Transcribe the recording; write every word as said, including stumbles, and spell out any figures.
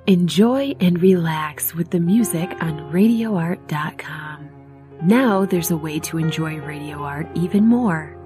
Enjoy and relax with the music on radio art dot com. Now there's a way to enjoy Radio Art even more.